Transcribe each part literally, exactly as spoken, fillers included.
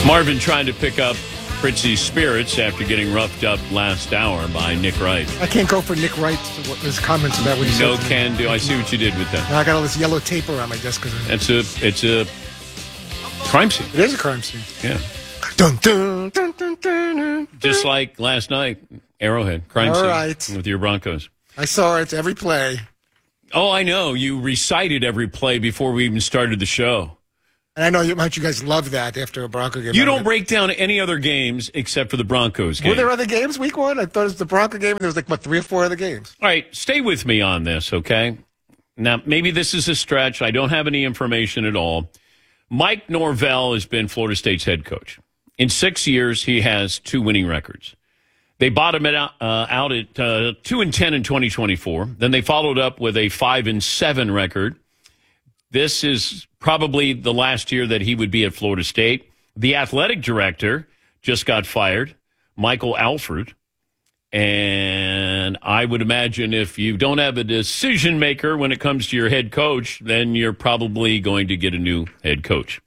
Marvin trying to pick up Fritzy's spirits after getting roughed up last hour by Nick Wright. I can't go for Nick Wright, his comments about what he no said. No can do. I see what you did with that. Now I got all this yellow tape around my desk. That's a, it's a crime scene. It is a crime scene. Yeah. Dun, dun, dun, dun, dun, dun. Just like last night, Arrowhead, crime all scene right. with your Broncos. I saw it every play. Oh, I know. You recited every play before we even started the show. And I know you, much you guys love that after a Bronco game. You don't break down any other games except for the Broncos game. Were there other games week one? I thought it was the Bronco game, and there was like, what, three or four other games? All right, stay with me on this, okay? Now, maybe this is a stretch. I don't have any information at all. Mike Norvell has been Florida State's head coach. In six years, he has two winning records. They bottomed it out, uh, out at uh, two and ten in twenty twenty-four. Then they followed up with a five and seven record. This is probably the last year that he would be at Florida State. The athletic director just got fired, Michael Alford. And I would imagine if you don't have a decision maker when it comes to your head coach, then you're probably going to get a new head coach.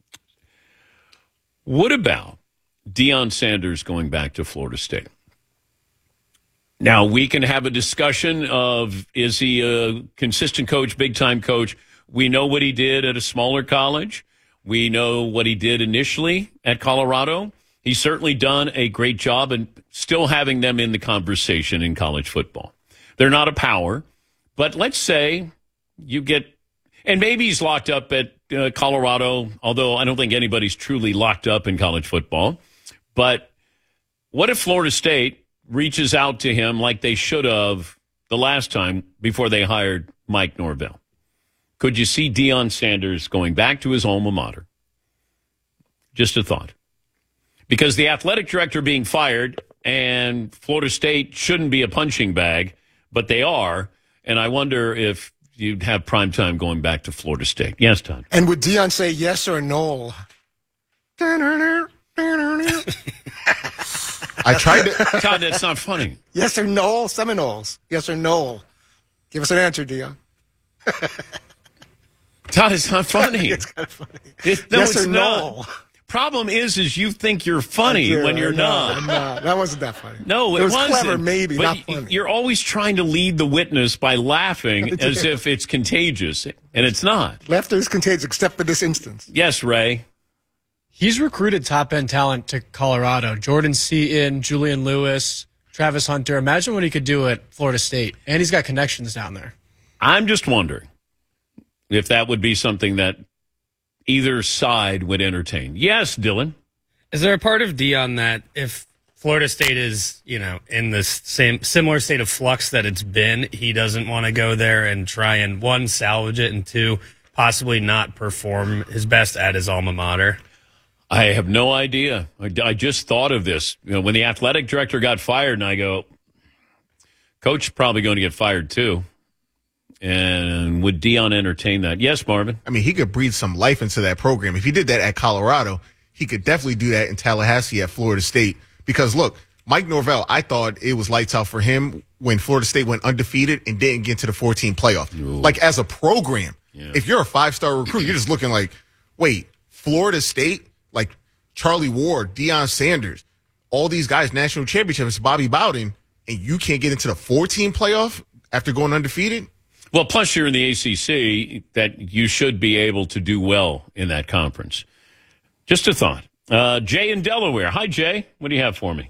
What about Deion Sanders going back to Florida State? Now, we can have a discussion of, is he a consistent coach, big-time coach? We know what he did at a smaller college. We know what he did initially at Colorado. He's certainly done a great job in still having them in the conversation in college football. They're not a power, but let's say you get, and maybe he's locked up at uh, Colorado, although I don't think anybody's truly locked up in college football. But what if Florida State reaches out to him like they should have the last time before they hired Mike Norvell? Could you see Deion Sanders going back to his alma mater? Just a thought. Because the athletic director being fired and Florida State shouldn't be a punching bag, but they are. And I wonder if you'd have prime time going back to Florida State. Yes, Todd. And would Deion say yes or no? I tried to. Todd, that's not funny. Yes or no? Seminoles. Yes or no? Give us an answer, Deion. Todd, it's not funny. It's kind of funny. It, no, yes it's or not. no? Problem is, is you think you're funny do, when you're no, not. No, that wasn't that funny. No, it, it was wasn't. clever, maybe, but not funny. You're always trying to lead the witness by laughing as if it's contagious, and it's not. Laughter is contagious, except for this instance. Yes, Ray. He's recruited top-end talent to Colorado. Jordan Seaton, Julian Lewis, Travis Hunter. Imagine what he could do at Florida State. And he's got connections down there. I'm just wondering if that would be something that either side would entertain. Yes, Dylan. Is there a part of Deion that if Florida State is, you know, in this same similar state of flux that it's been, he doesn't want to go there and try and, one, salvage it, and two, possibly not perform his best at his alma mater? I have no idea. I, I just thought of this. You know, when the athletic director got fired, and I go, Coach probably going to get fired too. And would Deion entertain that? Yes, Marvin. I mean, he could breathe some life into that program. If he did that at Colorado, he could definitely do that in Tallahassee at Florida State. Because, look, Mike Norvell, I thought it was lights out for him when Florida State went undefeated and didn't get to the fourteen playoff. Ooh. Like, as a program, yeah. If you're a five-star recruit, you're just looking like, wait, Florida State, like Charlie Ward, Deion Sanders, all these guys, national championships, Bobby Bowden, and you can't get into the fourteen playoff after going undefeated? Well, plus you're in the A C C, that you should be able to do well in that conference. Just a thought. Uh, Jay in Delaware. Hi, Jay. What do you have for me?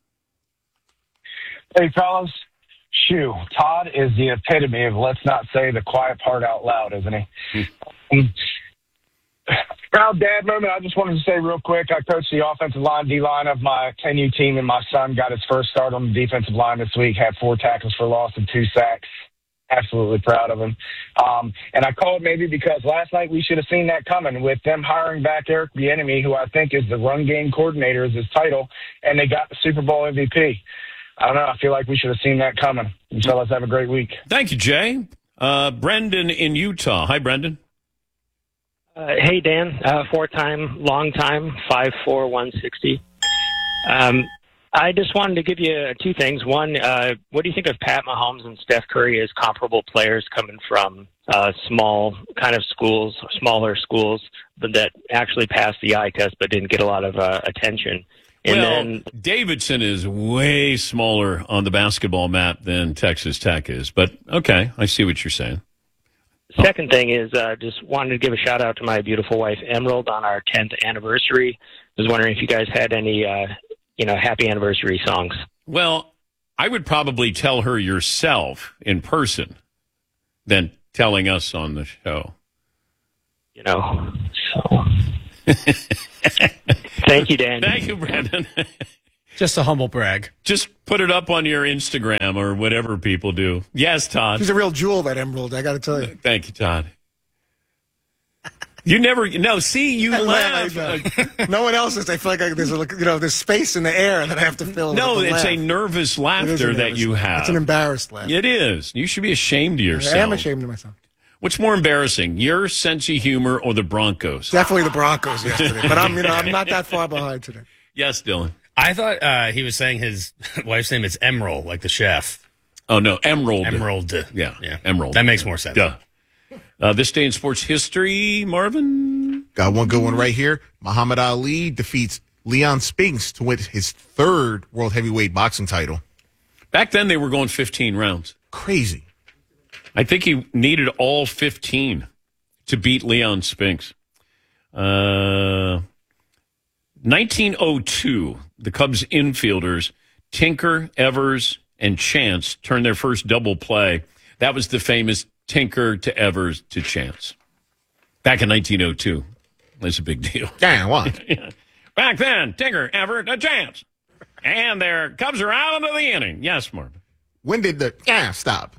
Hey, fellas. Shoo. Todd is the epitome of let's not say the quiet part out loud, isn't he? um, proud dad moment. I just wanted to say real quick, I coached the offensive line, D-line of my ten U team, and my son got his first start on the defensive line this week, had four tackles for loss and two sacks. Absolutely proud of him. Um, and I called maybe because last night we should have seen that coming with them hiring back Eric Bieniemy, who I think is the run game coordinator, is his title, and they got the Super Bowl M V P. I don't know. I feel like we should have seen that coming. You fellas have a great week. Thank you, Jay. Uh, Brendan in Utah. Hi, Brendan. Uh, hey, Dan. Uh, four-time, long-time, five four, one sixty. Um, I just wanted to give you two things. One, uh, what do you think of Pat Mahomes and Steph Curry as comparable players coming from uh, small kind of schools, smaller schools, but that actually passed the eye test but didn't get a lot of uh, attention? And well, then, Davidson is way smaller on the basketball map than Texas Tech is. But, okay, I see what you're saying. second thing is uh, just wanted to give a shout-out to my beautiful wife, Emerald, on our tenth anniversary. I was wondering if you guys had any, uh, you know, happy anniversary songs. Well, I would probably tell her yourself in person than telling us on the show. You know, so... Thank you, Dan. Thank you, Brandon. Just a humble brag. Just put it up on your Instagram or whatever people do. Yes, Todd. She's a real jewel, that Emerald, I got to tell you. Thank you, Todd. You never, no, see, you I laugh. laugh, I- no one else is. I feel like I, there's a, you know, there's space in the air that I have to fill. No, with a it's laugh. a nervous It is a laughter that nervous you laugh. have. It's an embarrassed laugh. It is. You should be ashamed of yourself. I am ashamed of myself. What's more embarrassing, your sense of humor or the Broncos? Definitely the Broncos yesterday, but I'm, you know, I'm not that far behind today. Yes, Dylan. I thought uh, he was saying his wife's name is Emerald, like the chef. Oh, no, Emerald. Emerald. Yeah, yeah. Emerald. That makes more sense. Duh. Uh, this day in sports history, Marvin? Got one good one right here. Muhammad Ali defeats Leon Spinks to win his third world heavyweight boxing title. Back then, they were going fifteen rounds. Crazy. I think he needed all fifteen to beat Leon Spinks. Uh, nineteen oh two, the Cubs infielders, Tinker, Evers, and Chance turned their first double play. That was the famous Tinker to Evers to Chance. Back in nineteen oh two. That's a big deal. Damn, what? Back then, Tinker, Evers, to Chance. And their Cubs are out into the inning. Yes, Marvin. When did the yeah stop?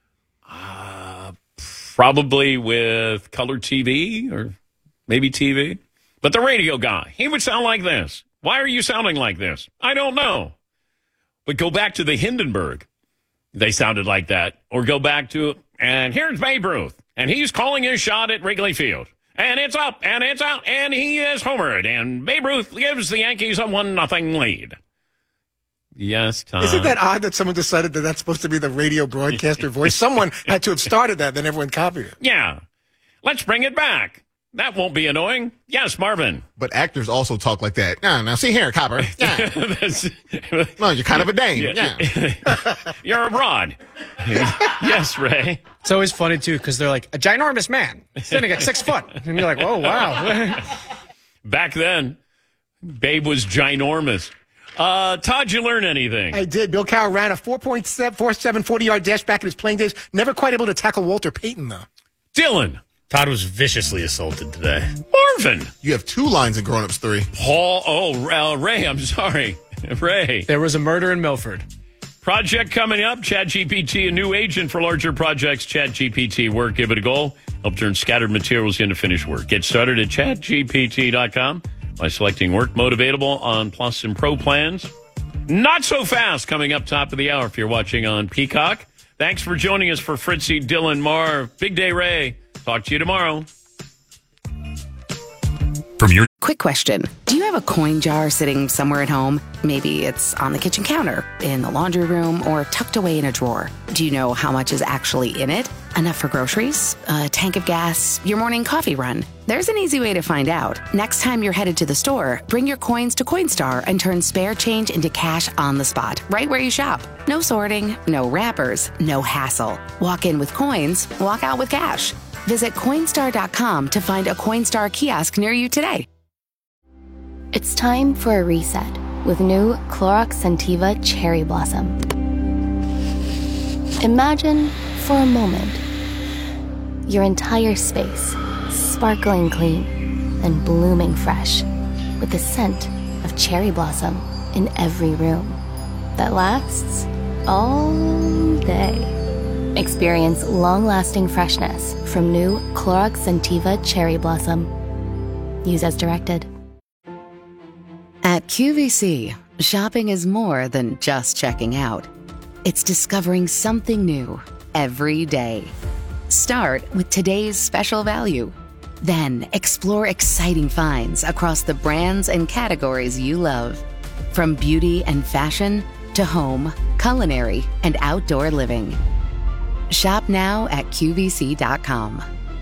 Probably with color T V or maybe T V. But the radio guy, he would sound like this. Why are you sounding like this? I don't know. But go back to the Hindenburg. They sounded like that. Or go back to, and here's Babe Ruth. And he's calling his shot at Wrigley Field. And it's up, and it's out, and he is homered. And Babe Ruth gives the Yankees a one nothing lead. Yes, Tom. Isn't that odd that someone decided that that's supposed to be the radio broadcaster voice? Someone had to have started that, then everyone copied it. Yeah. Let's bring it back. That won't be annoying. Yes, Marvin. But actors also talk like that. Nah, now see here, Copper. Yeah. That's- No, you're kind of a dame. Yeah. Yeah. You're abroad. Yes, Ray. It's always funny, too, because they're like, a ginormous man sitting at six foot. And you're like, oh, wow. Back then, Babe was ginormous. Uh, Todd, you learn anything? I did. Bill Cowher ran a four point four seven forty-yard dash back in his playing days. Never quite able to tackle Walter Payton, though. Dylan. Todd was viciously assaulted today. Marvin. You have two lines in Grown Ups three. Paul. Oh, uh, Ray, I'm sorry. Ray. There was a murder in Milford. Project coming up. ChatGPT, a new agent for larger projects. ChatGPT work. Give it a go. Help turn scattered materials into finished work. Get started at chat G P T dot com by selecting work mode available on Plus and Pro plans. Not so fast coming up top of the hour if you're watching on Peacock. Thanks for joining us for Fritzy, Dylan, Marv, Big Day Ray. Talk to you tomorrow. From your Quick question. Do you have a coin jar sitting somewhere at home? Maybe it's on the kitchen counter, in the laundry room, or tucked away in a drawer. Do you know how much is actually in it? Enough for groceries? A tank of gas? Your morning coffee run? There's an easy way to find out. Next time you're headed to the store, bring your coins to Coinstar and turn spare change into cash on the spot, right where you shop. No sorting, no wrappers, no hassle. Walk in with coins, walk out with cash. Visit Coinstar dot com to find a Coinstar kiosk near you today. It's time for a reset with new Clorox Scentiva Cherry Blossom. Imagine, for a moment, your entire space sparkling clean and blooming fresh with the scent of cherry blossom in every room that lasts all day. Experience long-lasting freshness from new Clorox Scentiva Cherry Blossom. Use as directed. At Q V C, shopping is more than just checking out. It's discovering something new every day. Start with today's special value. Then explore exciting finds across the brands and categories you love. From beauty and fashion to home, culinary, and outdoor living. Shop now at Q V C dot com.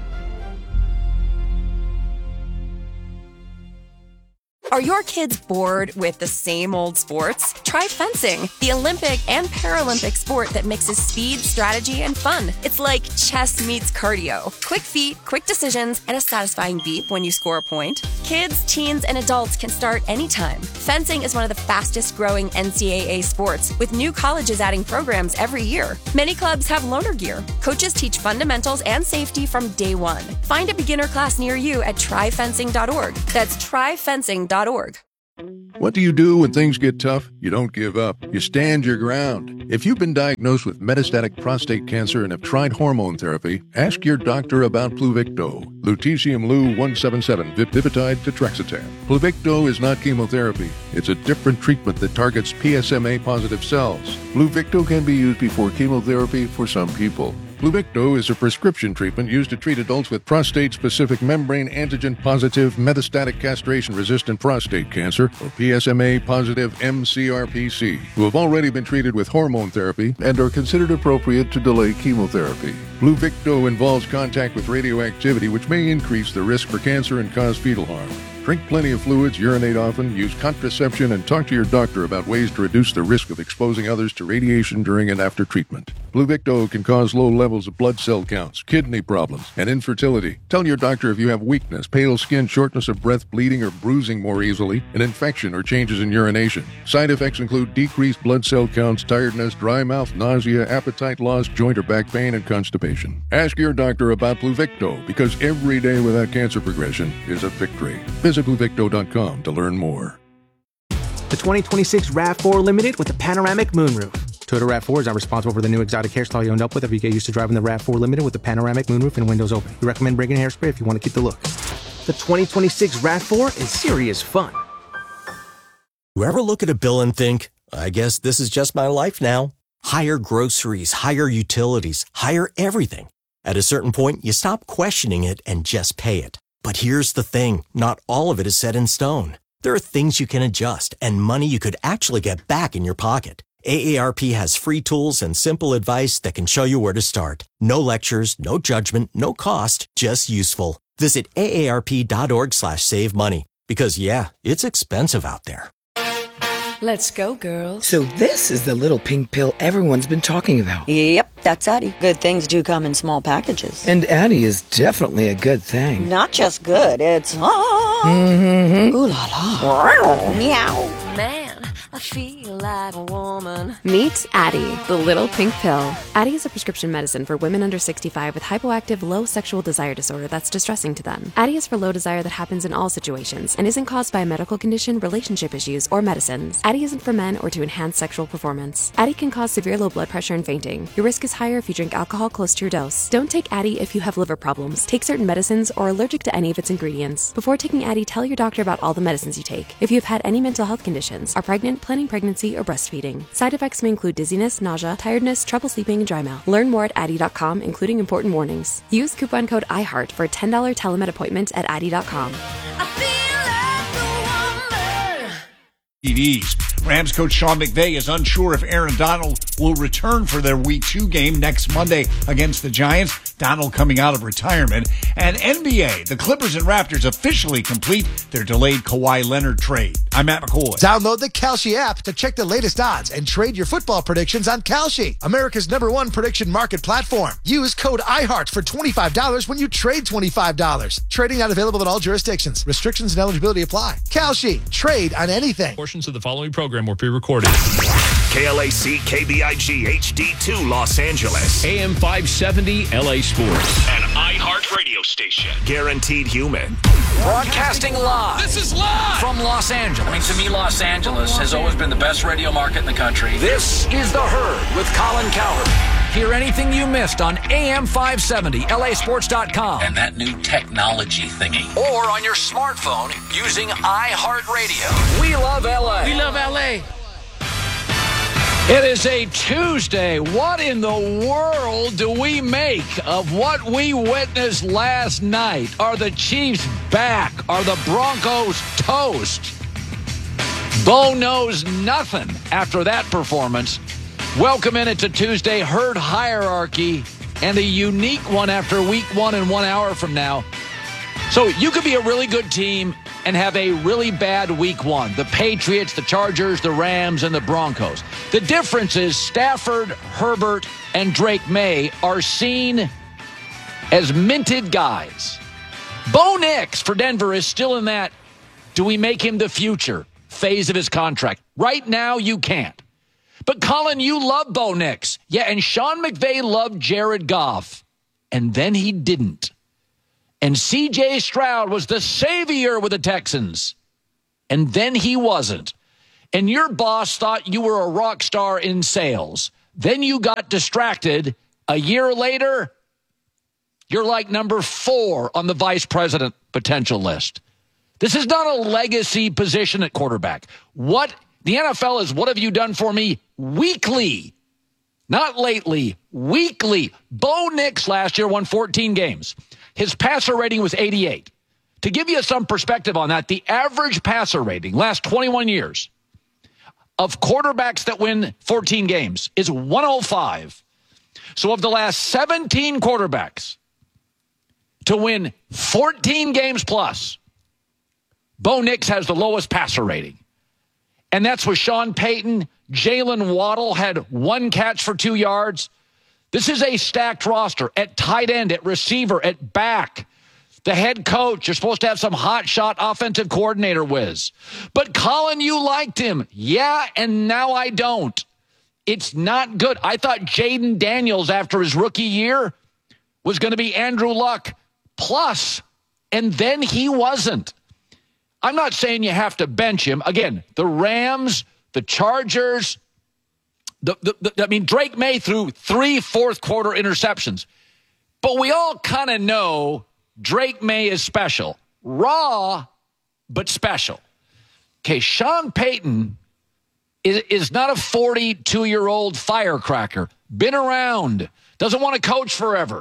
Are your kids bored with the same old sports? Try fencing, the Olympic and Paralympic sport that mixes speed, strategy, and fun. It's like chess meets cardio. Quick feet, quick decisions, and a satisfying beep when you score a point. Kids, teens, and adults can start anytime. Fencing is one of the fastest growing N C double A sports, with new colleges adding programs every year. Many clubs have loaner gear. Coaches teach fundamentals and safety from day one. Find a beginner class near you at try fencing dot org. That's try fencing dot org. What do you do when things get tough? You don't give up. You stand your ground. If you've been diagnosed with metastatic prostate cancer and have tried hormone therapy, ask your doctor about Pluvicto. Lutetium Lu one seventy-seven, Vipitide Tetrexatan. Pluvicto is not chemotherapy. It's a different treatment that targets P S M A-positive cells. Pluvicto can be used before chemotherapy for some people. Pluvicto is a prescription treatment used to treat adults with prostate-specific membrane antigen-positive metastatic castration-resistant prostate cancer, or P S M A-positive M C R P C, who have already been treated with hormone therapy and are considered appropriate to delay chemotherapy. Pluvicto involves contact with radioactivity, which may increase the risk for cancer and cause fetal harm. Drink plenty of fluids, urinate often, use contraception, and talk to your doctor about ways to reduce the risk of exposing others to radiation during and after treatment. Pluvicto can cause low levels of blood cell counts, kidney problems, and infertility. Tell your doctor if you have weakness, pale skin, shortness of breath, bleeding or bruising more easily, an infection, or changes in urination. Side effects include decreased blood cell counts, tiredness, dry mouth, nausea, appetite loss, joint or back pain, and constipation. Ask your doctor about Pluvicto, because every day without cancer progression is a victory. Visit Pluvicto dot com to learn more. The twenty twenty-six RAV four Limited with the panoramic moonroof. Toyota RAV four is not responsible for the new exotic hairstyle you end up with if you get used to driving the RAV four Limited with the panoramic moonroof and windows open. We recommend bringing hairspray if you want to keep the look. The twenty twenty-six RAV four is serious fun. You ever look at a bill and think, I guess this is just my life now? Higher groceries, higher utilities, higher everything. At a certain point, you stop questioning it and just pay it. But here's the thing, not all of it is set in stone. There are things you can adjust and money you could actually get back in your pocket. A A R P has free tools and simple advice that can show you where to start. No lectures, no judgment, no cost, just useful. Visit A A R P dot org slash save money. Because yeah, it's expensive out there. Let's go, girls. So this is the little pink pill everyone's been talking about. Yep, that's Addie. Good things do come in small packages. And Addie is definitely a good thing. Not just good, it's... Ah, mm-hmm. Ooh la la. Meow. Man, I feel like a woman. Meet Addie, the little pink pill. Addie is a prescription medicine for women under sixty-five with hypoactive low sexual desire disorder that's distressing to them. Addie is for low desire that happens in all situations and isn't caused by a medical condition, relationship issues, or medicines. Addie isn't for men or to enhance sexual performance. Addie can cause severe low blood pressure and fainting. Your risk is higher if you drink alcohol close to your dose. Don't take Addie if you have liver problems, take certain medicines, or are allergic to any of its ingredients. Before taking Addie, tell your doctor about all the medicines you take. If you have had any mental health conditions, are pregnant, planning pregnancy, or breastfeeding. Side effects may include dizziness, nausea, tiredness, trouble sleeping, and dry mouth. Learn more at Addie dot com, including important warnings. Use coupon code iHeart for a ten dollars telemed appointment at Addie dot com. T Ds. Rams coach Sean McVay is unsure if Aaron Donald will return for their week two game next Monday against the Giants. Donald coming out of retirement. And N B A, the Clippers and Raptors officially complete their delayed Kawhi Leonard trade. I'm Matt McCoy. Download the Kalshi app to check the latest odds and trade your football predictions on Kalshi, America's number one prediction market platform. Use code iHeart for twenty-five dollars when you trade twenty-five dollars. Trading not available in all jurisdictions. Restrictions and eligibility apply. Kalshi. Trade on anything. Portions of the following program were pre-recorded. K L A C K B I G H D two Los Angeles. A M five seventy L A Sports. An iHeart radio station. Guaranteed human. Broadcasting live. This is live. From Los Angeles. I mean, to me, Los Angeles has always been the best radio market in the country. This is The Herd with Colin Cowherd. Hear anything you missed on A M five seventy L A sports dot com. And that new technology thingy. Or on your smartphone using iHeartRadio. We love L A. We love L A. It is a Tuesday. What in the world do we make of what we witnessed last night? Are the Chiefs back? Are the Broncos toast? Bo knows nothing after that performance. Welcome in it to Tuesday, Herd Hierarchy, and a unique one after week one and one hour from now. So you could be a really good team and have a really bad week one. The Patriots, the Chargers, the Rams, and the Broncos. The difference is Stafford, Herbert, and Drake May are seen as minted guys. Bo Nix for Denver is still in that, do we make him the future phase of his contract? Right now, you can't. But Colin, you love Bo Nix. Yeah, and Sean McVay loved Jared Goff. And then he didn't. And C J Stroud was the savior with the Texans. And then he wasn't. And your boss thought you were a rock star in sales. Then you got distracted. A year later, you're like number four on the vice president potential list. This is not a legacy position at quarterback. What the N F L is, what have you done for me weekly? Not lately, weekly. Bo Nix last year won fourteen games. His passer rating was eighty-eight. To give you some perspective on that, the average passer rating last twenty-one years of quarterbacks that win fourteen games is one oh five. So of the last seventeen quarterbacks to win fourteen games plus, Bo Nix has the lowest passer rating. And that's with Sean Payton. Jalen Waddle had one catch for two yards. This is a stacked roster at tight end, at receiver, at back. The head coach, you're supposed to have some hotshot offensive coordinator whiz. But Colin, you liked him. Yeah, and now I don't. It's not good. I thought Jaden Daniels, after his rookie year, was going to be Andrew Luck plus, and then he wasn't. I'm not saying you have to bench him. Again, the Rams, the Chargers, the, the, the I mean, Drake May threw three fourth quarter interceptions. But we all kind of know Drake May is special. Raw, but special. Okay, Sean Payton is, is not a forty-two-year-old firecracker. Been around. Doesn't want to coach forever.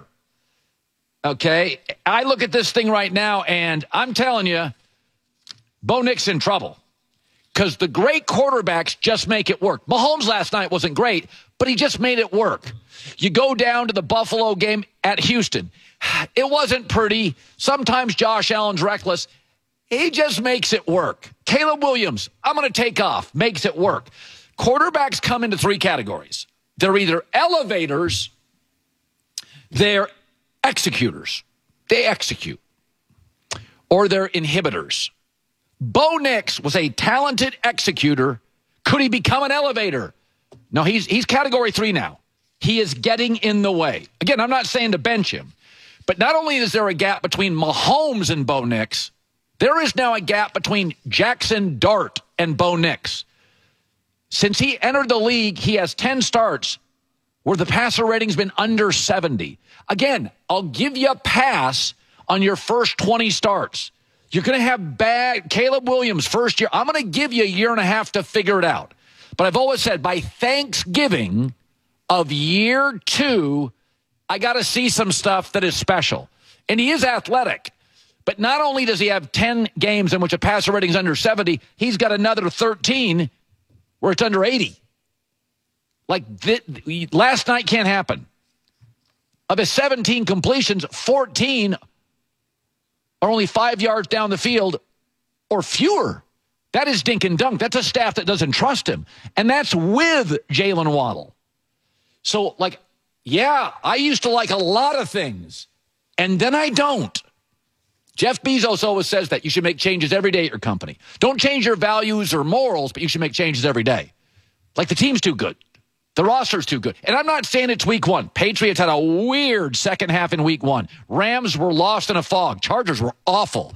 Okay, I look at this thing right now, and I'm telling you, Bo Nix in trouble because the great quarterbacks just make it work. Mahomes last night wasn't great, but he just made it work. You go down to the Buffalo game at Houston. It wasn't pretty. Sometimes Josh Allen's reckless. He just makes it work. Caleb Williams, I'm going to take off, makes it work. Quarterbacks come into three categories. They're either elevators, they're executors. They execute. Or they're inhibitors. Bo Nix was a talented executor. Could he become an elevator? No, he's he's category three now. He is getting in the way. Again, I'm not saying to bench him, but not only is there a gap between Mahomes and Bo Nix, there is now a gap between Jackson Dart and Bo Nix. Since he entered the league, he has ten starts where the passer rating's been under seventy. Again, I'll give you a pass on your first twenty starts. You're going to have bad Caleb Williams first year. I'm going to give you a year and a half to figure it out. But I've always said by Thanksgiving of year two, I got to see some stuff that is special. And he is athletic. But not only does he have ten games in which a passer rating is under seventy, he's got another thirteen where it's under eighty. Like th- last night can't happen. Of his seventeen completions, fourteen are only five yards down the field or fewer. That is dink and dunk. That's a staff that doesn't trust him. And that's with Jalen Waddle. So, like, yeah, I used to like a lot of things, and then I don't. Jeff Bezos always says that you should make changes every day at your company. Don't change your values or morals, but you should make changes every day. Like, the team's too good. The roster's too good. And I'm not saying it's week one. Patriots had a weird second half in week one. Rams were lost in a fog. Chargers were awful.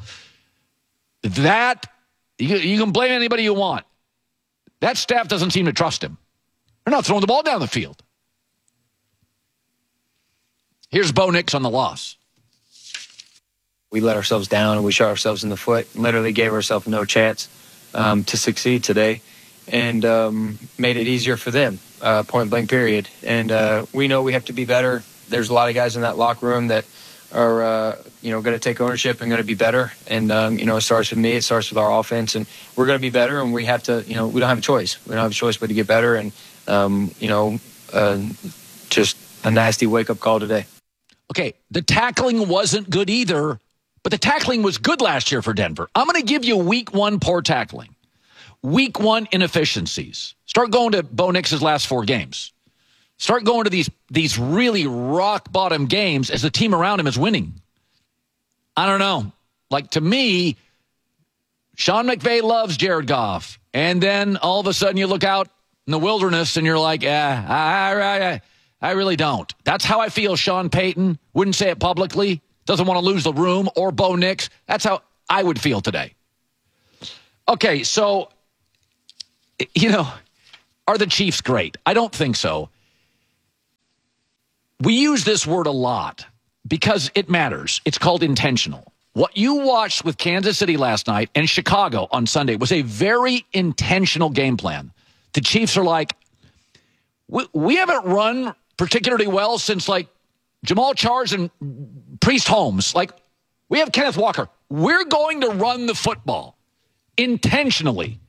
That, you, you can blame anybody you want. That staff doesn't seem to trust him. They're not throwing the ball down the field. Here's Bo Nix on the loss. We let ourselves down and we shot ourselves in the foot. Literally gave ourselves no chance um, to succeed today and um, made it easier for them, uh, point blank period. And uh, we know we have to be better. There's a lot of guys in that locker room that are uh, you know, going to take ownership and going to be better. And um, you know, it starts with me. It starts with our offense, and we're going to be better. And we have to, you know, we don't have a choice. We don't have a choice but to get better. And um, you know, uh, just a nasty wake up call today. Okay, the tackling wasn't good either, but the tackling was good last year for Denver. I'm going to give you week one poor tackling, week one inefficiencies. Start going to Bo Nix's last four games. Start going to these these really rock bottom games as the team around him is winning. I don't know. Like, to me, Sean McVay loves Jared Goff, and then all of a sudden you look out in the wilderness and you're like, eh, I, I, I really don't. That's how I feel. Sean Payton wouldn't say it publicly. Doesn't want to lose the room, or Bo Nix. That's how I would feel today. Okay, so, you know, are the Chiefs great? I don't think so. We use this word a lot because it matters. It's called intentional. What you watched with Kansas City last night and Chicago on Sunday was a very intentional game plan. The Chiefs are like, we, we haven't run particularly well since, like, Jamal Charles and Priest Holmes. Like, we have Kenneth Walker. We're going to run the football intentionally.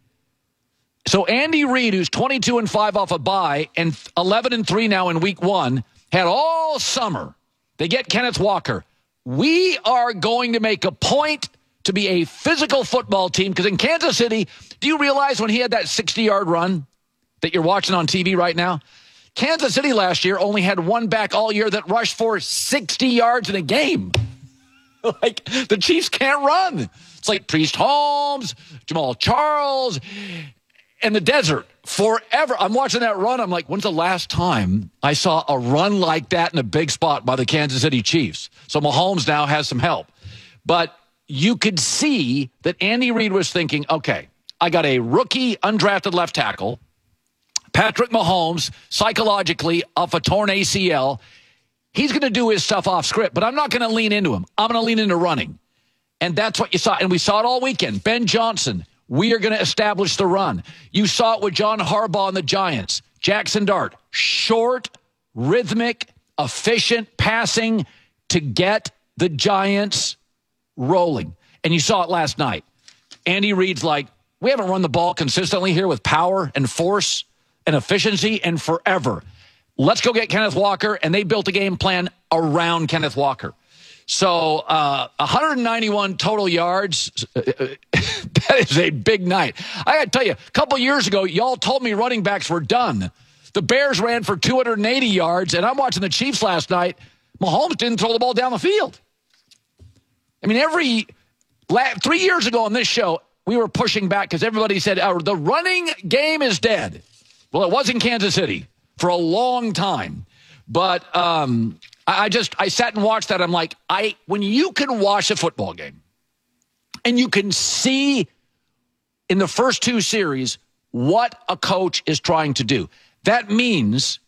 So Andy Reid, who's twenty-two and five off a bye and eleven and three now in week one, had all summer. They get Kenneth Walker. We are going to make a point to be a physical football team, because in Kansas City, do you realize when he had that sixty-yard run that you're watching on T V right now? Kansas City last year only had one back all year that rushed for sixty yards in a game. Like, the Chiefs can't run. It's like Priest Holmes, Jamal Charles, and the desert forever. I'm watching that run. I'm like, when's the last time I saw a run like that in a big spot by the Kansas City Chiefs? So Mahomes now has some help. But you could see that Andy Reid was thinking, okay, I got a rookie undrafted left tackle, Patrick Mahomes, psychologically off a torn A C L. He's going to do his stuff off script, but I'm not going to lean into him. I'm going to lean into running. And that's what you saw. And we saw it all weekend. Ben Johnson, we are going to establish the run. You saw it with John Harbaugh and the Giants. Jackson Dart, short, rhythmic, efficient passing to get the Giants rolling. And you saw it last night. Andy Reid's like, we haven't run the ball consistently here with power and force and efficiency and forever. Let's go get Kenneth Walker. And they built a game plan around Kenneth Walker. So uh, one hundred ninety-one total yards, that is a big night. I got to tell you, a couple years ago, y'all told me running backs were done. The Bears ran for two hundred eighty yards, and I'm watching the Chiefs last night. Mahomes didn't throw the ball down the field. I mean, every three years ago on this show, we were pushing back because everybody said, oh, the running game is dead. Well, it was in Kansas City for a long time. But um, I just, I sat and watched that. I'm like, I when you can watch a football game and you can see in the first two series what a coach is trying to do, that means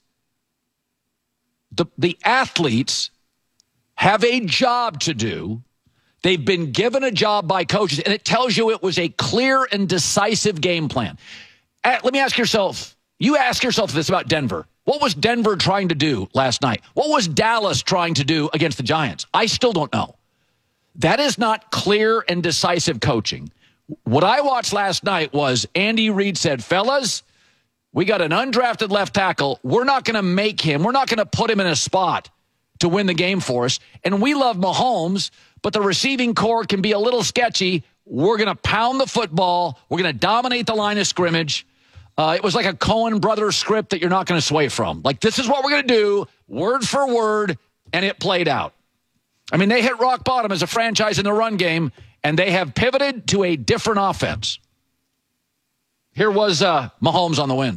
the the athletes have a job to do. They've been given a job by coaches, and it tells you it was a clear and decisive game plan. Uh, let me ask yourself, you ask yourself this about Denver. What was Denver trying to do last night? What was Dallas trying to do against the Giants? I still don't know. That is not clear and decisive coaching. What I watched last night was Andy Reid said, fellas, we got an undrafted left tackle. We're not going to make him. We're not going to put him in a spot to win the game for us. And we love Mahomes, but the receiving core can be a little sketchy. We're going to pound the football. We're going to dominate the line of scrimmage. Uh, it was like a Coen Brothers script that you're not going to sway from. Like, this is what we're going to do, word for word, and it played out. I mean, they hit rock bottom as a franchise in the run game, and they have pivoted to a different offense. Here was uh, Mahomes on the win.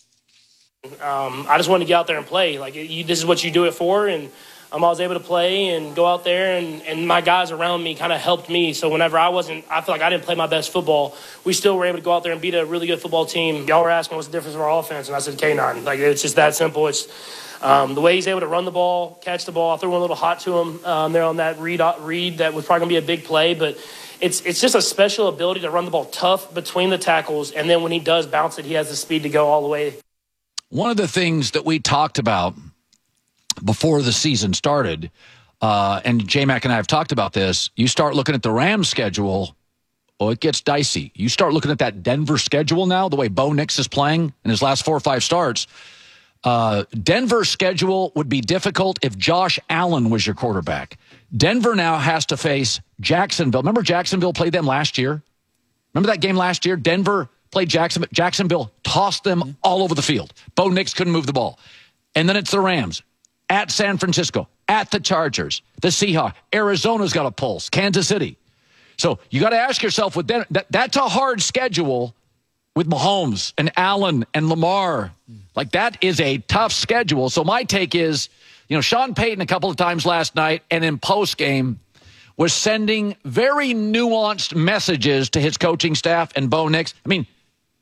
Um, I just wanted to get out there and play. Like, you, this is what you do it for, and um, I was able to play and go out there, and, and my guys around me kind of helped me. So whenever I wasn't, I feel like I didn't play my best football, we still were able to go out there and beat a really good football team. Y'all were asking what's the difference of our offense, and I said K nine. Like, it's just that simple. It's um, the way he's able to run the ball, catch the ball. I threw one a little hot to him um, there on that read, read that was probably going to be a big play, but it's it's just a special ability to run the ball tough between the tackles, and then when he does bounce it, he has the speed to go all the way. One of the things that we talked about before the season started uh, and J-Mac and I have talked about this, you start looking at the Rams schedule, oh, it gets dicey. You start looking at that Denver schedule now, the way Bo Nix is playing in his last four or five starts. Uh, Denver's schedule would be difficult if Josh Allen was your quarterback. Denver now has to face Jacksonville. Remember Jacksonville played them last year? Remember that game last year? Denver played Jacksonville. Jacksonville tossed them all over the field. Bo Nix couldn't move the ball. And then it's the Rams at San Francisco, at the Chargers, the Seahawks. Arizona's got a pulse. Kansas City. So you got to ask yourself, with Den- that, that's a hard schedule with Mahomes and Allen and Lamar. Like, that is a tough schedule. So my take is, you know, Sean Payton a couple of times last night and in postgame was sending very nuanced messages to his coaching staff and Bo Nix. I mean,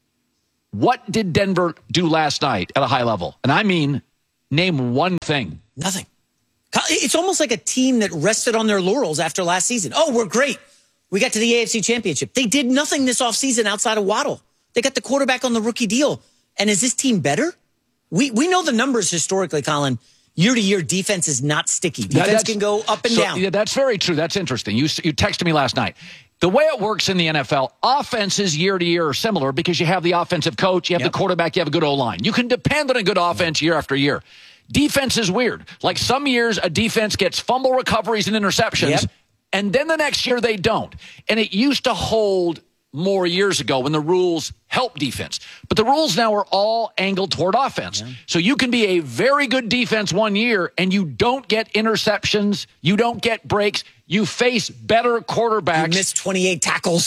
what did Denver do last night at a high level? And I mean, name one thing. Nothing. It's almost like a team that rested on their laurels after last season. Oh, we're great. We got to the A F C Championship. They did nothing this offseason outside of Waddle. They got the quarterback on the rookie deal. And is this team better? We we know the numbers historically, Colin. Year to year, defense is not sticky. Defense can go up and so, down. Yeah, that's very true. That's interesting. You you texted me last night. The way it works in the N F L, offenses year to year are similar because you have the offensive coach, you have yep. the quarterback, you have a good O-line. You can depend on a good offense year after year. Defense is weird. Like some years, a defense gets fumble recoveries and interceptions, yep. and then the next year they don't. And it used to hold more years ago when the rules help defense. But the rules now are all angled toward offense. Yeah. So you can be a very good defense one year and you don't get interceptions, you don't get breaks, you face better quarterbacks. You missed twenty-eight tackles.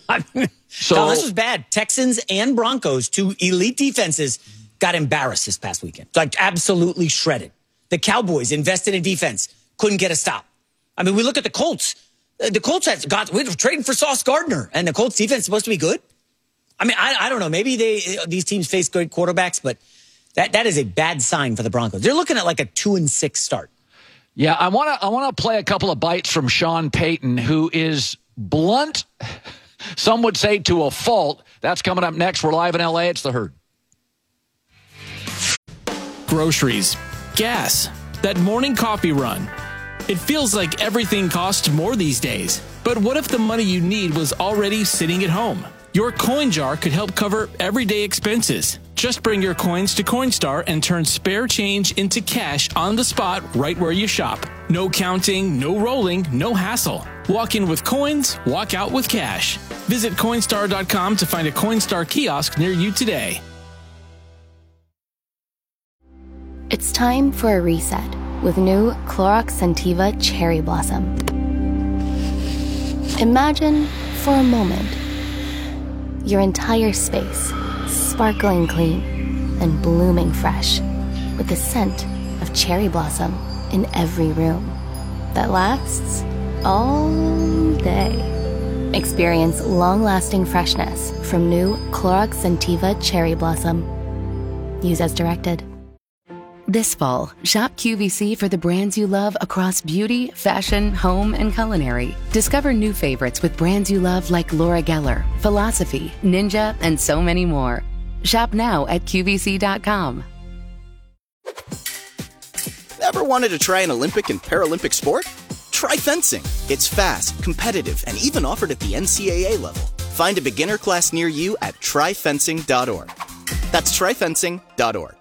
so no, this was bad. Texans and Broncos, two elite defenses, got embarrassed this past weekend. Like absolutely shredded. The Cowboys invested in defense, couldn't get a stop. I mean, we look at the Colts. The Colts had got we were trading for Sauce Gardner, and the Colts defense is supposed to be good. I mean, I, I don't know. Maybe they these teams face good quarterbacks, but that that is a bad sign for the Broncos. They're looking at like a two and six start. Yeah, I want to I want to play a couple of bites from Sean Payton, who is blunt. Some would say to a fault. That's coming up next. We're live in L A. It's The Herd. Groceries, gas, that morning coffee run. It feels like everything costs more these days. But what if the money you need was already sitting at home? Your coin jar could help cover everyday expenses. Just bring your coins to Coinstar and turn spare change into cash on the spot right where you shop. No counting, no rolling, no hassle. Walk in with coins, walk out with cash. Visit Coinstar dot com to find a Coinstar kiosk near you today. It's time for a reset with new Clorox Scentiva Cherry Blossom. Imagine, for a moment, your entire space sparkling clean and blooming fresh with the scent of cherry blossom in every room that lasts all day. Experience long-lasting freshness from new Clorox Scentiva Cherry Blossom. Use as directed. This fall, shop Q V C for the brands you love across beauty, fashion, home, and culinary. Discover new favorites with brands you love like Laura Geller, Philosophy, Ninja, and so many more. Shop now at Q V C dot com. Ever wanted to try an Olympic and Paralympic sport? Try fencing. It's fast, competitive, and even offered at the N C A A level. Find a beginner class near you at try fencing dot org. That's try fencing dot org.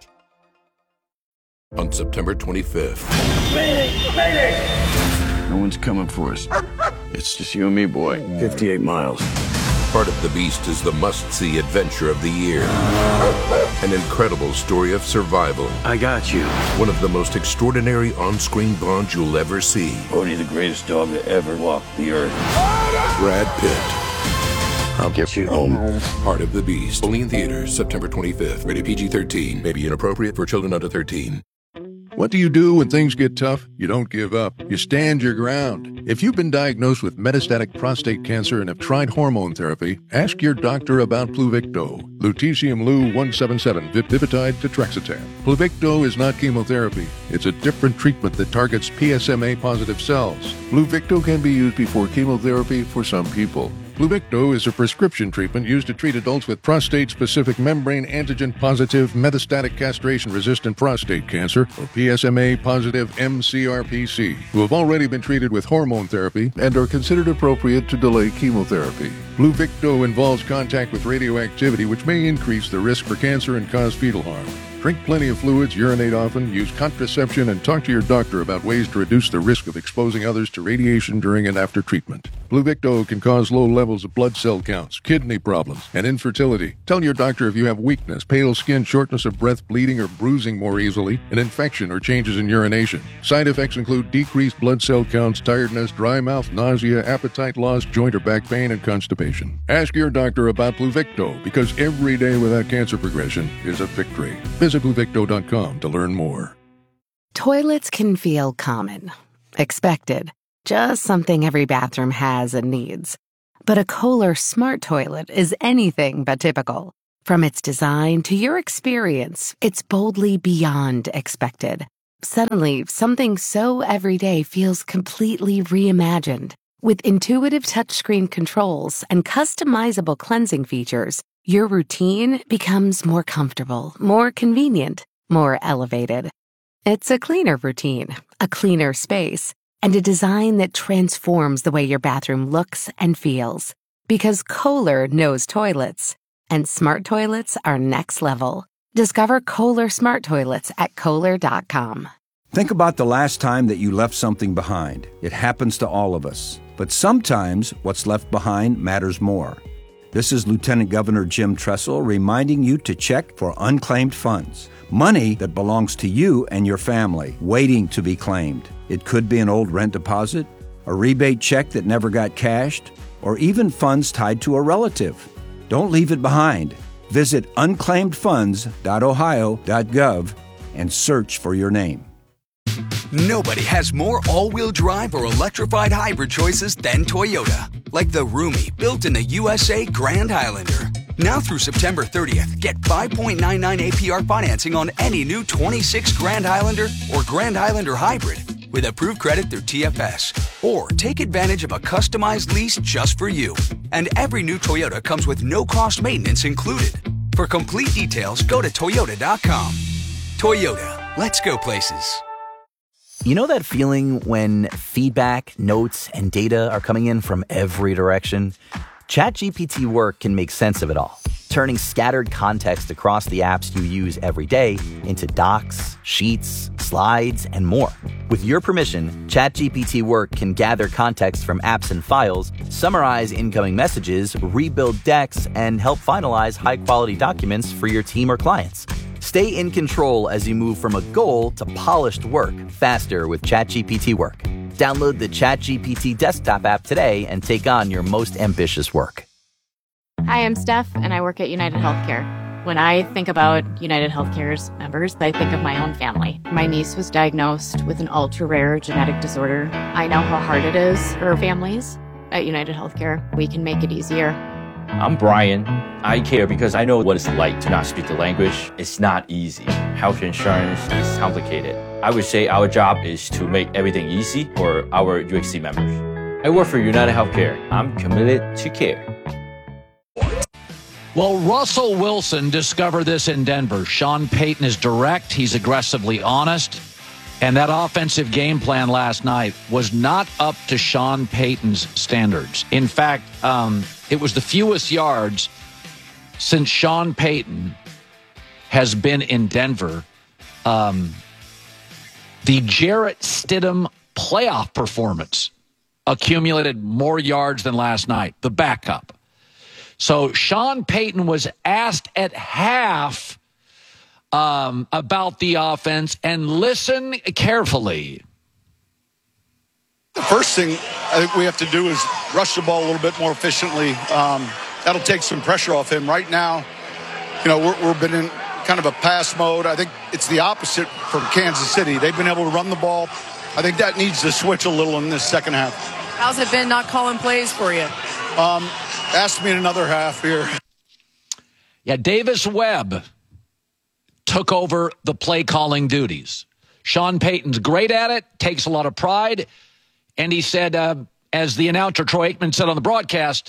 On September twenty-fifth. Mayday! Mayday! No one's coming for us. It's just you and me, boy. fifty-eight miles. Part of the Beast is the must-see adventure of the year. An incredible story of survival. I got you. One of the most extraordinary on-screen bonds you'll ever see. Odie, the greatest dog to ever walk the earth. Brad Pitt. I'll get you home. Part of the Beast. Only in theaters September twenty-fifth. Rated P G thirteen. May be inappropriate for children under thirteen. What do you do when things get tough? You don't give up. You stand your ground. If you've been diagnosed with metastatic prostate cancer and have tried hormone therapy, ask your doctor about Pluvicto. Lutetium Lu one seventy-seven, Vipitide Tetraxetan. Pluvicto is not chemotherapy. It's a different treatment that targets P S M A-positive cells. Pluvicto can be used before chemotherapy for some people. Pluvicto is a prescription treatment used to treat adults with prostate-specific membrane antigen-positive metastatic castration-resistant prostate cancer, or P S M A-positive M C R P C, who have already been treated with hormone therapy and are considered appropriate to delay chemotherapy. Pluvicto involves contact with radioactivity, which may increase the risk for cancer and cause fetal harm. Drink plenty of fluids, urinate often, use contraception, and talk to your doctor about ways to reduce the risk of exposing others to radiation during and after treatment. Pluvicto can cause low levels of blood cell counts, kidney problems, and infertility. Tell your doctor if you have weakness, pale skin, shortness of breath, bleeding or bruising more easily, an infection or changes in urination. Side effects include decreased blood cell counts, tiredness, dry mouth, nausea, appetite loss, joint or back pain, and constipation. Ask your doctor about Pluvicto, because every day without cancer progression is a victory. Visit Pluvicto dot com to learn more. Toilets can feel common, expected, just something every bathroom has and needs. But a Kohler smart toilet is anything but typical. From its design to your experience, it's boldly beyond expected. Suddenly, something so everyday feels completely reimagined. With intuitive touchscreen controls and customizable cleansing features, your routine becomes more comfortable, more convenient, more elevated. It's a cleaner routine, a cleaner space, and a design that transforms the way your bathroom looks and feels. Because Kohler knows toilets, and smart toilets are next level. Discover Kohler smart toilets at Kohler dot com. Think about the last time that you left something behind. It happens to all of us. But sometimes what's left behind matters more. This is Lieutenant Governor Jim Tressel reminding you to check for unclaimed funds. Money that belongs to you and your family, waiting to be claimed. It could be an old rent deposit, a rebate check that never got cashed, or even funds tied to a relative. Don't leave it behind. Visit unclaimed funds dot ohio dot gov and search for your name. Nobody has more all-wheel drive or electrified hybrid choices than Toyota. Like the roomy, built in the U S A Grand Highlander. Now through September thirtieth, get five point nine nine A P R financing on any new twenty-six Grand Highlander or Grand Highlander Hybrid with approved credit through T F S. Or take advantage of a customized lease just for you. And every new Toyota comes with no-cost maintenance included. For complete details, go to Toyota dot com. Toyota, let's go places. You know that feeling when feedback, notes, and data are coming in from every direction? ChatGPT Work can make sense of it all, turning scattered context across the apps you use every day into docs, sheets, slides, and more. With your permission, ChatGPT Work can gather context from apps and files, summarize incoming messages, rebuild decks, and help finalize high-quality documents for your team or clients. Stay in control as you move from a goal to polished work faster with ChatGPT Work. Download the ChatGPT desktop app today and take on your most ambitious work. Hi, I'm Steph, and I work at United Healthcare. When I think about United Healthcare's members, I think of my own family. My niece was diagnosed with an ultra-rare genetic disorder. I know how hard it is for families. At United Healthcare, we can make it easier. I'm Brian. I care because I know what it's like to not speak the language. It's not easy. Health insurance is complicated. I would say our job is to make everything easy for our U H C members. I work for United Healthcare. I'm committed to care. Well, Russell Wilson discovered this in Denver. Sean Payton is direct. He's aggressively honest. And that offensive game plan last night was not up to Sean Payton's standards. In fact, um, it was the fewest yards since Sean Payton has been in Denver. Um, the Jarrett Stidham playoff performance accumulated more yards than last night, the backup. So Sean Payton was asked at half um, about the offense, and listen carefully. The first thing I think we have to do is rush the ball a little bit more efficiently. Um, that'll take some pressure off him. Right now, you know, we're, we've been in kind of a pass mode. I think it's the opposite from Kansas City. They've been able to run the ball. I think that needs to switch a little in this second half. How's it been not calling plays for you? Um, ask me in another half here. Yeah, Davis Webb took over the play calling duties. Sean Payton's great at it, takes a lot of pride, and he said, uh, as the announcer Troy Aikman said on the broadcast,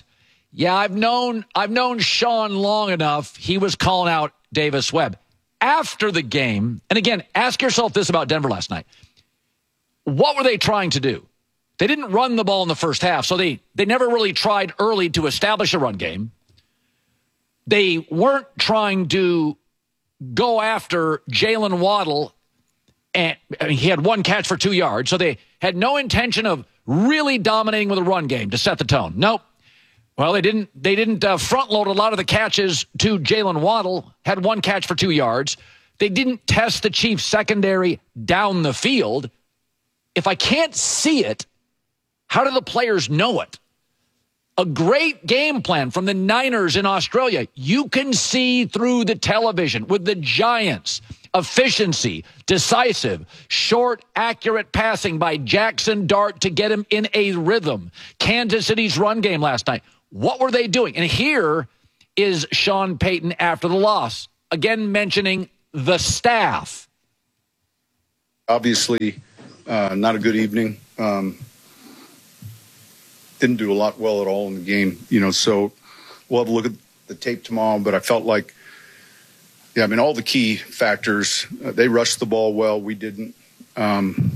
Yeah, I've known I've known Sean long enough. He was calling out Davis Webb after the game. And again, ask yourself this about Denver last night. What were they trying to do? They didn't run the ball in the first half, so they, they never really tried early to establish a run game. They weren't trying to go after Jalen Waddle, and I mean, he had one catch for two yards, so they had no intention of really dominating with a run game to set the tone. Nope. Well, they didn't. They didn't uh, front load a lot of the catches to Jalen Waddle. Had one catch for two yards. They didn't test the Chiefs secondary down the field. If I can't see it, how do the players know it? A great game plan from the Niners in Australia. You can see through the television with the Giants. Efficiency, decisive, short, accurate passing by Jackson Dart to get him in a rhythm. Kansas City's run game last night. What were they doing? And here is Sean Payton after the loss, again mentioning the staff. Obviously, uh, not a good evening. Um, didn't do a lot well at all in the game, you know, so we'll have a look at the tape tomorrow, but I felt like, yeah, I mean, all the key factors, uh, they rushed the ball well. We didn't. Um,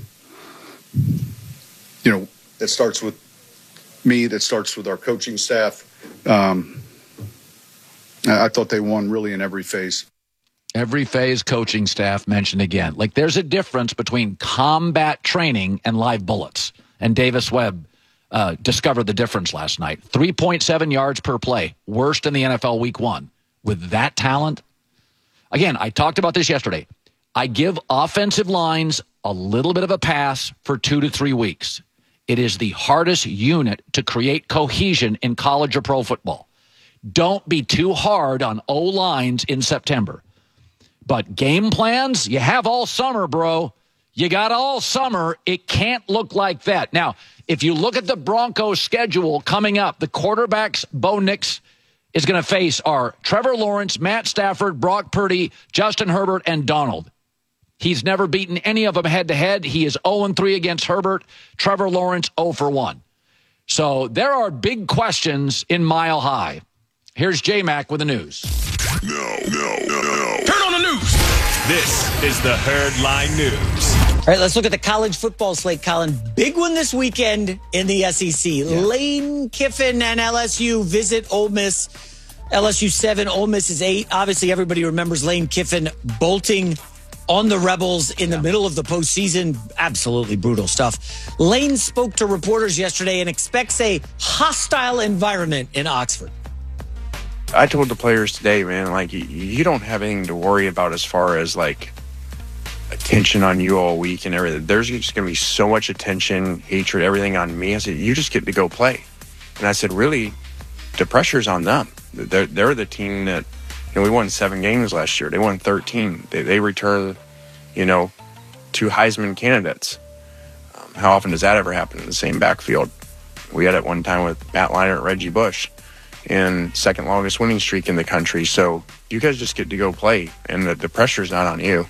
you know, that starts with me. That starts with our coaching staff. Um, I, I thought they won really in every phase. Every phase coaching staff mentioned again. Like, there's a difference between combat training and live bullets. And Davis Webb uh, discovered the difference last night. three point seven yards per play, worst in the N F L week one. With that talent, again, I talked about this yesterday. I give offensive lines a little bit of a pass for two to three weeks. It is the hardest unit to create cohesion in college or pro football. Don't be too hard on O-lines in September. But game plans, you have all summer, bro. You got all summer. It can't look like that. Now, if you look at the Broncos' schedule coming up, the quarterbacks Bo Nix is going to face are Trevor Lawrence, Matt Stafford, Brock Purdy, Justin Herbert, and Donald. He's never beaten any of them head-to-head. He is oh and three against Herbert. Trevor Lawrence, oh for one. So there are big questions in Mile High. Here's J-Mac with the news. No, no, no, no. Turn on the news. This is the Herd Line News. All right, let's look at the college football slate, Colin. Big one this weekend in the S E C. Yeah. Lane Kiffin and L S U visit Ole Miss. L S U seven, Ole Miss is eight. Obviously, everybody remembers Lane Kiffin bolting on the Rebels in the middle of the postseason. Absolutely brutal stuff. Lane spoke to reporters yesterday and expects a hostile environment in Oxford. I told the players today, man, like, you, you don't have anything to worry about as far as, like, attention on you all week and everything. There's just going to be so much attention, hatred, everything on me. I said, you just get to go play. And I said, really, the pressure's on them. They're, they're the team that, you know, we won seven games last year. They won thirteen. They, they returned, you know, two Heisman candidates. Um, how often does that ever happen in the same backfield? We had it one time with Matt Leinart and Reggie Bush, and second longest winning streak in the country. So you guys just get to go play, and the, the pressure's not on you.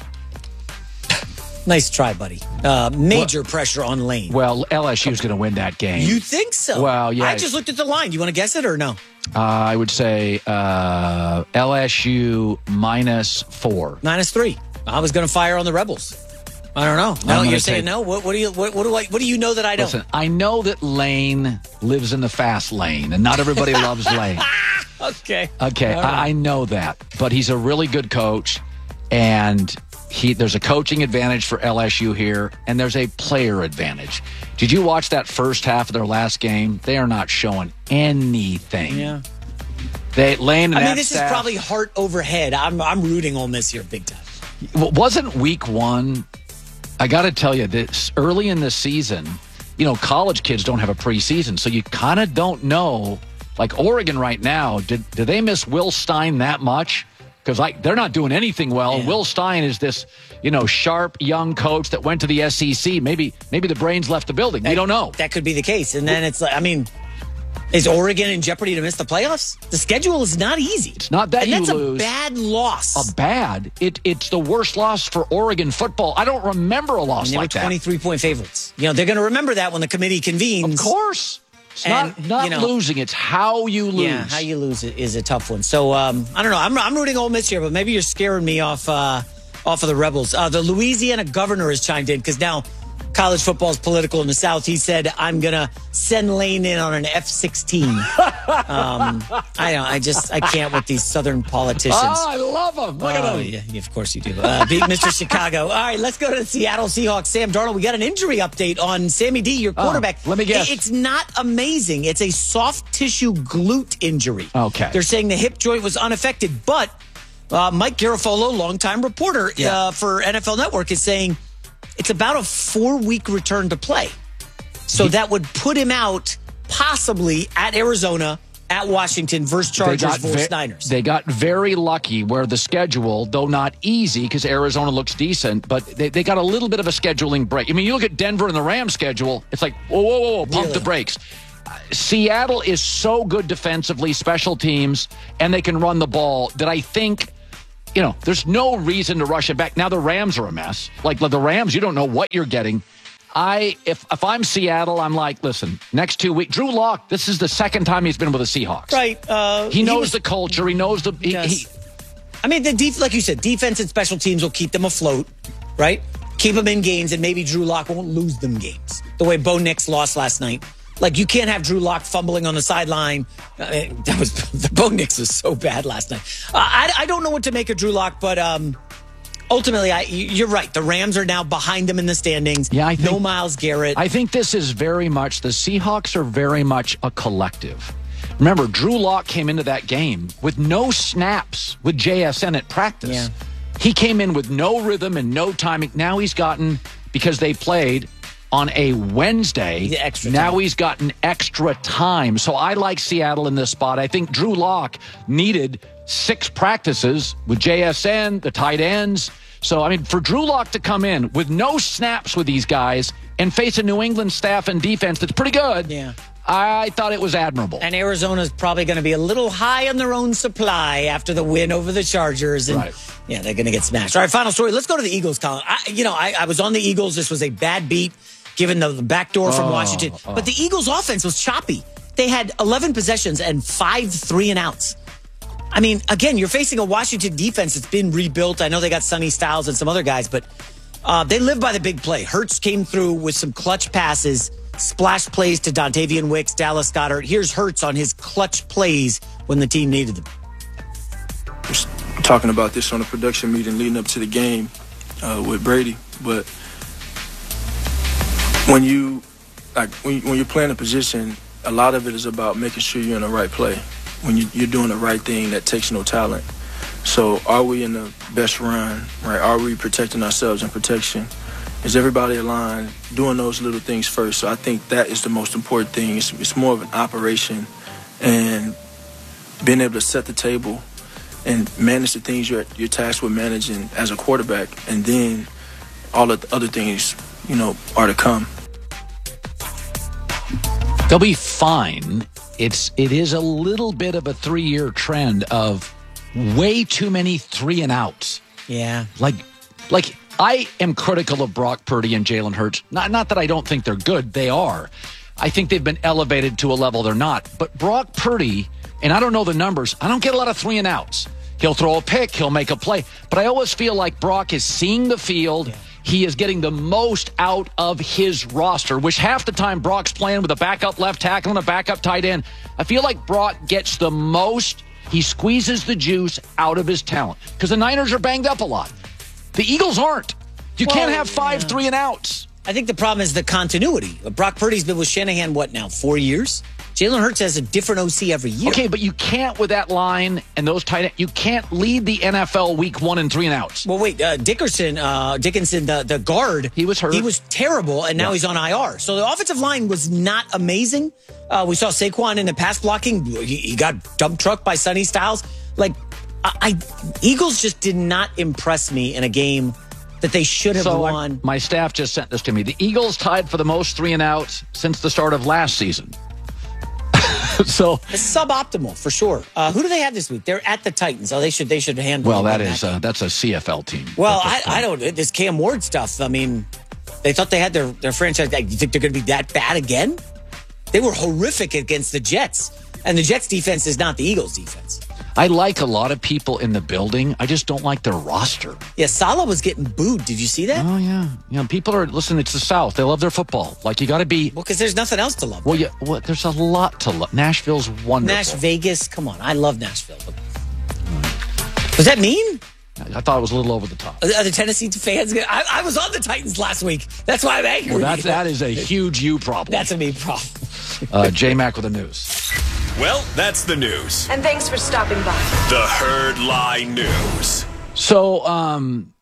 Nice try, buddy. Uh, major well, pressure on Lane. Well, L S U's going to win that game. You think so? Well, yeah. I just looked at the line. You want to guess it or no? Uh, I would say uh, L S U minus four. Minus three. I was going to fire on the Rebels. I don't know. No, you're saying no? What, what do you what, what do I what do you know that I don't? Listen, I know that Lane lives in the fast lane, and not everybody loves Lane. Okay. Okay, right. I, I know that. But he's a really good coach, and he there's a coaching advantage for L S U here, and there's a player advantage. Did you watch that first half of their last game? They are not showing anything. Yeah. They Lane and I mean, that this staff, is probably heart over head. I'm I'm rooting Ole Miss here big time. Wasn't week one? I got to tell you, this early in the season, you know, college kids don't have a preseason, so you kind of don't know. Like Oregon right now, did did they miss Will Stein that much? Because like they're not doing anything well. Yeah. Will Stein is this, you know, sharp young coach that went to the S E C. Maybe maybe the brains left the building. That, we don't know. That could be the case. And then it's like, I mean, is Oregon in jeopardy to miss the playoffs? The schedule is not easy. It's not that and you that's lose. a bad loss. A bad. It it's the worst loss for Oregon football. I don't remember a loss and they like were that. twenty-three point favorites. You know, they're going to remember that when the committee convenes. Of course. It's not And, not you know, losing. It's how you lose. Yeah, how you lose it is a tough one. So um, I don't know. I'm, I'm rooting Ole Miss here, but maybe you're scaring me off uh, off of the Rebels. Uh, the Louisiana governor has chimed in because now college football is political in the South. He said, I'm going to send Lane in on an F sixteen. um, I don't I just, I can't with these Southern politicians. Oh, I love them. Look at Oh, them. yeah, of course you do. Uh, beat Mister Chicago. All right, let's go to the Seattle Seahawks. Sam Darnold, we got an injury update on Sammy D, your quarterback. Oh, let me guess. It- It's not amazing. It's a soft tissue glute injury. Okay. They're saying the hip joint was unaffected, but uh, Mike Garafolo, longtime reporter Yeah. uh, for N F L Network, is saying it's about a four-week return to play. So that would put him out possibly at Arizona, at Washington versus Chargers versus ve- Niners. They got very lucky where the schedule, though not easy because Arizona looks decent, but they, they got a little bit of a scheduling break. I mean, you look at Denver and the Rams schedule, it's like, whoa, whoa, whoa, whoa pump Really? the brakes. Uh, Seattle is so good defensively, special teams, and they can run the ball that I think, you know, there's no reason to rush it back. Now the Rams are a mess. Like the Rams, you don't know what you're getting. I if if I'm Seattle, I'm like, listen, next two weeks, Drew Lock, this is the second time he's been with the Seahawks. Right. Uh, He knows was- the culture. He knows the. He, Yes. he, I mean, the def- like you said, defense and special teams will keep them afloat, right? Keep them in games, and maybe Drew Lock won't lose them games the way Bo Nix lost last night. Like you can't have Drew Lock fumbling on the sideline. I mean, that was the Bo Nix was so bad last night. Uh, I I don't know what to make of Drew Lock, but um, ultimately, I you're right. The Rams are now behind them in the standings. Yeah, I think, no Myles Garrett. I think this is very much the Seahawks are very much a collective. Remember, Drew Lock came into that game with no snaps with J S N at practice. Yeah. He came in with no rhythm and no timing. Now he's gotten, because they played on a Wednesday, The extra now time. he's gotten extra time. So I like Seattle in this spot. I think Drew Lock needed six practices with J S N, the tight ends. So, I mean, for Drew Lock to come in with no snaps with these guys and face a New England staff and defense that's pretty good, Yeah. I thought it was admirable. And Arizona's probably going to be a little high on their own supply after the win over the Chargers. And Right. yeah, they're going to get smashed. All right, final story. Let's go to the Eagles, Colin. I, you know, I, I was on the Eagles. This was a bad beat given the, the back door from Oh, Washington. oh. But the Eagles offense was choppy. They had eleven possessions and five three and outs. I mean, again, you're facing a Washington defense that's been rebuilt. I know they got Sonny Styles and some other guys, but uh, they live by the big play. Hurts came through with some clutch passes, splash plays to Dontavian Wicks, Dallas Goedert. Here's Hurts on his clutch plays when the team needed them. was talking about this on a production meeting leading up to the game uh, with Brady, but when you like when, you, when you're playing a position, a lot of it is about making sure you're in the right play. When you, you're doing the right thing, that takes no talent. So, are we in the best run? Right? Are we protecting ourselves in protection? Is everybody aligned, doing those little things first? So, I think that is the most important thing. It's, it's more of an operation, and being able to set the table and manage the things you're you're tasked with managing as a quarterback, and then all of the other things, you know, are to come. They'll be fine. It's it is a little bit of a three-year trend of way too many three and outs. Yeah. Like like I am critical of Brock Purdy and Jalen Hurts. Not not that I don't think they're good. They are. I think they've been elevated to a level they're not. But Brock Purdy, and I don't know the numbers, I don't get a lot of three and outs. He'll throw a pick, he'll make a play. But I always feel like Brock is seeing the field. Yeah. He is getting the most out of his roster, which half the time Brock's playing with a backup left tackle and a backup tight end. I feel like Brock gets the most. He squeezes the juice out of his talent because the Niners are banged up a lot. The Eagles aren't. You Well, can't have five yeah. three and outs. I think the problem is the continuity. Brock Purdy's been with Shanahan, what now, four years? Jalen Hurts has a different O C every year. Okay, but you can't with that line and those tight ends. You can't lead the N F L week one and three and outs. Well, wait, uh, Dickerson, uh, Dickinson, the, the guard. He was hurt. He was terrible, and now Yeah. he's on I R. So the offensive line was not amazing. Uh, we saw Saquon in the pass blocking. He, he got dump trucked by Sonny Styles. Like, I, I Eagles just did not impress me in a game that they should have so won. I, my staff just sent this to me. The Eagles tied for the most three and outs since the start of last season. So it's suboptimal for sure. Uh, who do they have this week? They're at the Titans. Oh, they should they should handle. well, it that like is uh, that's a C F L team. Well, I, I don't. This Cam Ward stuff. I mean, they thought they had their their franchise. You think they're going to be that bad again? They were horrific against the Jets. And the Jets defense is not the Eagles defense. I like a lot of people in the building. I just don't like their roster. Yeah, Salah was getting booed. Did you see that? Oh, yeah. You know, people are, listen, it's the South. They love their football. Like, you got to be. Well, because there's nothing else to love. Well, yeah, well, there's a lot to love. Nashville's wonderful. Nash Vegas. Come on. I love Nashville. Was that mean? I thought it was a little over the top. Are the Tennessee fans? I, I was on the Titans last week. That's why I'm angry. Well, that, that is a huge you problem. That's a me problem. uh, J-Mac with the news. Well, that's the news. And thanks for stopping by. The Herd Lie News. So, um,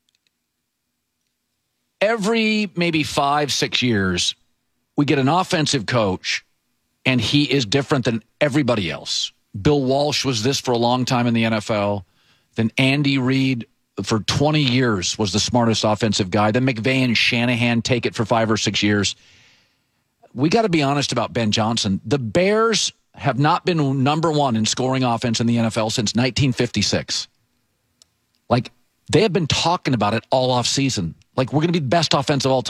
every maybe five, six years, we get an offensive coach, and he is different than everybody else. Bill Walsh was this for a long time in the N F L. Then Andy Reid for twenty years was the smartest offensive guy. Then McVay and Shanahan take it for five or six years. We got to be honest about Ben Johnson. The Bears have not been number one in scoring offense in the N F L since nineteen fifty-six. Like, they have been talking about it all off season. Like, we're going to be the best offense of all time.